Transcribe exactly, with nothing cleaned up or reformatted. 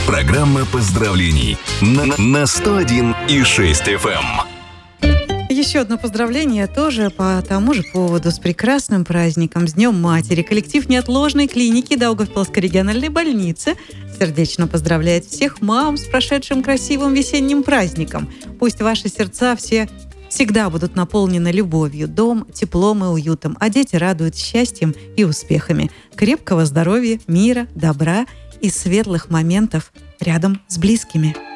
Программа поздравлений на, на сто один и шесть эф эм. Еще одно поздравление тоже по тому же поводу, с прекрасным праздником, с Днем Матери. Коллектив неотложной клиники Даугавпилской региональной больницы сердечно поздравляет всех мам с прошедшим красивым весенним праздником. Пусть ваши сердца все всегда будут наполнены любовью, дом, теплом и уютом, а дети радуют счастьем и успехами. Крепкого здоровья, мира, добра и светлых моментов рядом с близкими.